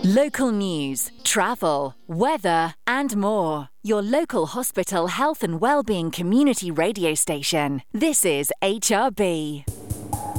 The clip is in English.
Local news, travel, weather and more. Your local hospital health and wellbeing community radio station. This is HRB.